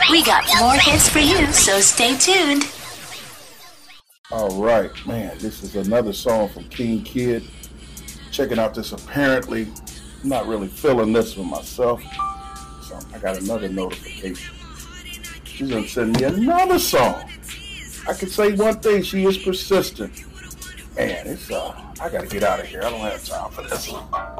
We got more hits for you, so stay tuned. All right, man, this is another song from King Kid. Checking out this apparently. I'm not really feeling this one myself. So I got another notification. She's gonna send me another song. I can say one thing, she is persistent. Man, it's I gotta get out of here. I don't have time for this one.